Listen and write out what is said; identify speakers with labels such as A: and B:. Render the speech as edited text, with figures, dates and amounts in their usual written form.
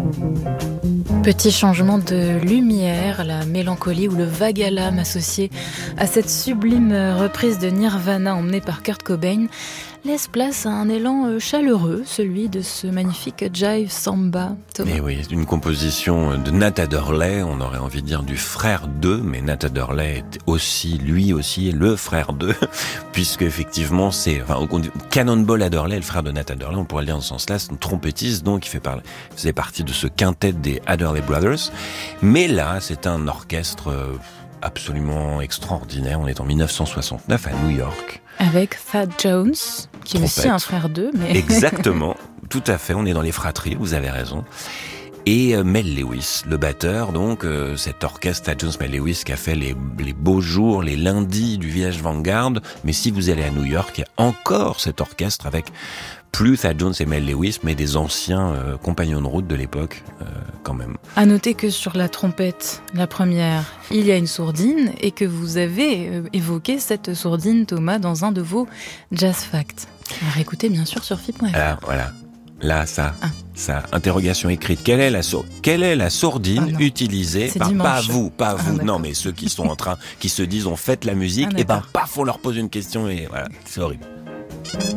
A: Petit changement de lumière, la mélancolie ou le vague à l'âme associé à cette sublime reprise de Nirvana emmenée par Kurt Cobain laisse place à un élan chaleureux, celui de ce magnifique jive samba. Thomas.
B: Et oui, une composition de Nat Adderley, on aurait envie de dire du frère d'eux, mais Nat Adderley est aussi, lui aussi, le frère d'eux, puisque effectivement Cannonball Adderley, le frère de Nat Adderley, on pourrait le dire dans ce sens-là, c'est un trompettiste, donc il faisait partie de ce quintet des Adderley Brothers, mais là, c'est un orchestre absolument extraordinaire, on est en 1969 à New York.
A: Avec Thad Jones, qui est aussi un frère d'eux. Mais...
B: Exactement, tout à fait, on est dans les fratries, vous avez raison. Et Mel Lewis, le batteur, donc cet orchestre Thad Jones, Mel Lewis qui a fait les beaux jours, les lundis du Village Vanguard. Mais si vous allez à New York, il y a encore cet orchestre avec plus Thad Jones et Mel Lewis, mais des anciens compagnons de route de l'époque, quand même.
A: À noter que sur la trompette, la première, il y a une sourdine et que vous avez évoqué cette sourdine, Thomas, dans un de vos Jazz Facts. Alors écoutez bien sûr sur FIP.fr.
B: Alors voilà, là ça, interrogation écrite. Quelle est la sourdine utilisée par pas vous, non mais ceux qui sont en train, qui se disent on fête la musique, et paf on leur pose une question et voilà, c'est horrible.